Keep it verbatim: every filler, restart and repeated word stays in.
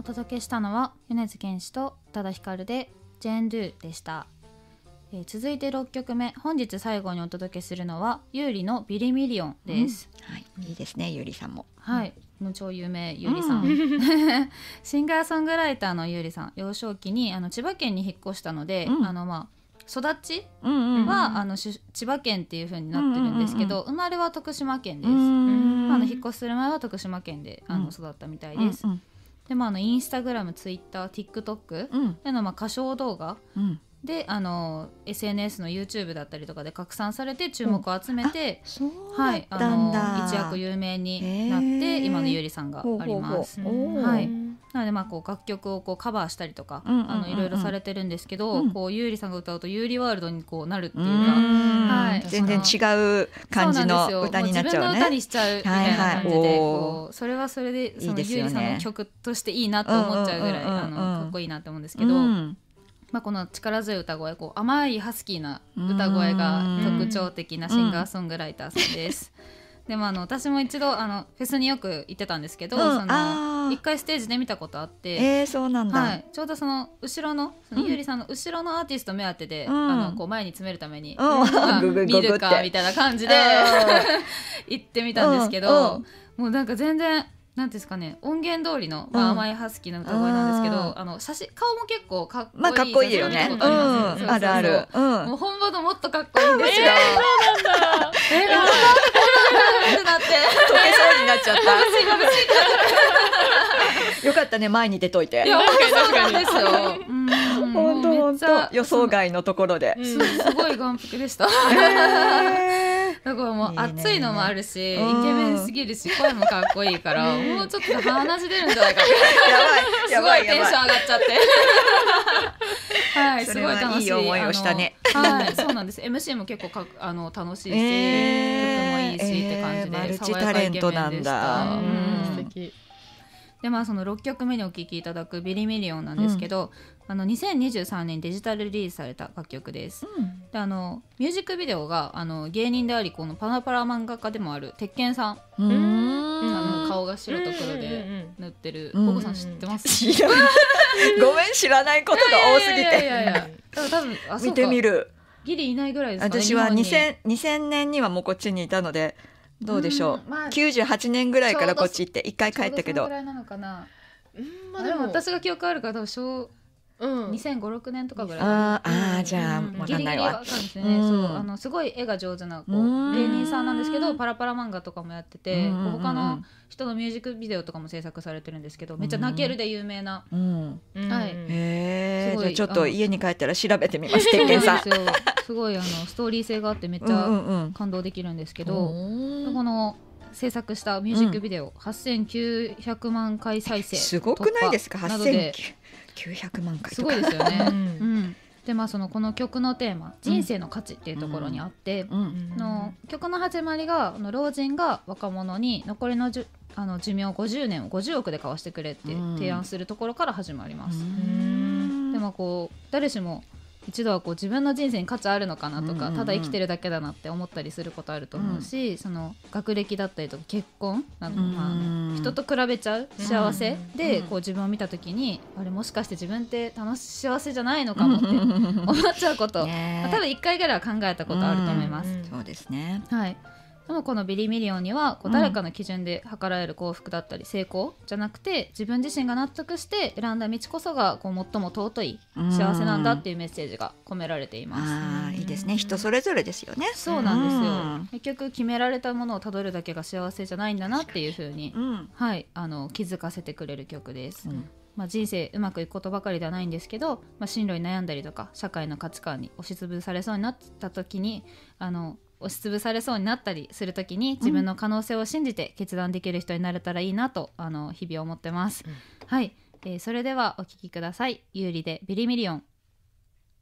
お届けしたのは米津玄師と宇多田ヒカルでジェーンドゥでした。えー、続いてろっきょくめ、本日最後にお届けするのは優里のビリミリオンです。 うん、はい、いいですね、優里さんも。 はい、もう超有名優里さん、うん、シンガーソングライターの優里さん、幼少期にあの千葉県に引っ越したので、うん、あのまあ育ちは、うんうんうん、あの千葉県っていう風になってるんですけど、うんうんうん、生まれは徳島県です。あの引っ越しする前は徳島県であの育ったみたいです。うんうん、でもあのインスタグラム、ツイッター、TikTok でのまあ歌唱動画、うんであの エスエヌエス の YouTube だったりとかで拡散されて注目を集めて、うん、はい、あの一躍有名になって今の優里さんがあります。はい、なのでまあこう楽曲をこうカバーしたりとか、うんうんうんうん、あのいろいろされてるんですけど、うん、こう優里さんが歌うと優里ワールドにこうなるっていうか、 はい、全然違う感じの歌になっちゃうね。自分の歌にしちゃうみたいな感じで、はいはい、こうそれはそれでその優里さんの曲としていいなと思っちゃうぐらい、あのかっこいいなと思うんですけど、うん、まあ、この力強い歌声、こう甘いハスキーな歌声が特徴的なシンガーソングライターさんです。でもあの私も一度あのフェスによく行ってたんですけど、うん、その一回ステージで見たことあって、 えー、そうなんだ、 はい、ちょうどその後ろのその優里さんの後ろのアーティスト目当てで、うん、あのこう前に詰めるために、うんまあ、見るかみたいな感じで行ってみたんですけど、もうなんか全然なんですかね、音源通りの、まあ、甘いハスキーな歌声なんですけど、うん、あの写真顔も結構かっこいい、 まあ、かっこいいよね。うん、あるある、うん、 もう本場のもっとかっこいいんですよ。えー、そうなんだ。えー、なんだってなって溶けそうになっちゃった。よかったね、前に出といて。 いや、そうなんですよ。 本当本当予想外のところで、 す, すごい眼福でした。えー、だからもう熱いのもあるし、いいね、イケメンすぎるし声もかっこいいから、もうちょっと鼻血出るんじゃないかってやばいすごいテンション上がっちゃってはい、すごい楽しい、いい思いをしたね。はい、そうなんです。エムシー も結構かあの楽しいし、えー、曲もいいし、えー、って感じで、 マルチタレントなんだ。うん、 素敵で、まあ、そのろっきょくめにお聴きいただくビリミリオンなんですけど、うん、あのにせんにじゅうさんねんデジタルリリースされた楽曲です。うん、であのミュージックビデオがあの芸人でありこのパラパラ漫画家でもある鉄拳さん、うん、あの顔が白と黒で塗ってる、ボコさん知ってます？ 知らないごめん、知らないことが多すぎて。いやいやいやいや多分あそうか見てみる。 ギリいないぐらいですかね。 私はにせん、にせんねんにはもうこっちにいたのでどうでしょう、まあ、きゅうじゅうはちねんぐらいからこっち行っていっかい帰ったけど、ちょうどそのぐらいなのかな。 うん、まあ、でも私が記憶あるから多分小、うん、にせんご、ろくねんとかぐらい。 ああ、じゃあ、うん、分かんないわ。ギリギリわかんないですね。うん、そう、あのすごい絵が上手なこう芸人さんなんですけど、パラパラ漫画とかもやってて、うん、他の人のミュージックビデオとかも制作されてるんですけど、めっちゃ泣けるで有名な、うんうん、はい、 へえ、じゃあちょっと家に帰ったら調べてみます。鉄拳さんすごいあのストーリー性があってめっちゃ感動できるんですけど、うんうん、この制作したミュージックビデオ、うん、はっせんきゅうひゃくまんかい再生すごくないですか。はっせんきゅうひゃくまんかいとかすごいですよね。うん、でまあそのこの曲のテーマ、人生の価値っていうところにあって、うん、の曲の始まりがの老人が若者に残りのじゅあの寿命ごじゅうねんをごじゅうおくで買わしてくれって提案するところから始まります。うん、でもこう誰しも一度はこう自分の人生に価値あるのかなとか、うんうんうん、ただ生きてるだけだなって思ったりすることあると思うし、うん、その学歴だったりとか結婚なんか、まあ、人と比べちゃう幸せでこう自分を見た時に、あれもしかして自分って楽し幸せじゃないのかもって思っちゃうことね、多分いっかいぐらいは考えたことあると思います。 うんうん、そうですね。 はい。でもこのビリミリオンにはこう誰かの基準で測られる幸福だったり成功じゃなくて、自分自身が納得して選んだ道こそがこう最も尊い幸せなんだっていうメッセージが込められています。 あ、いいですね。人それぞれですよね。 そうなんですよ。結局決められたものをたどるだけが幸せじゃないんだなっていう風に、うん、はい、あの気づかせてくれる曲です。うん、まあ、人生うまくいくことばかりではないんですけど、まあ、進路に悩んだりとか社会の価値観に押しつぶされそうになった時にあの押しつぶされそうになったりするときに自分の可能性を信じて決断できる人になれたらいいなとあの日々思ってます。うん、はい、えー、それではお聴きください。優里でビリミリオン。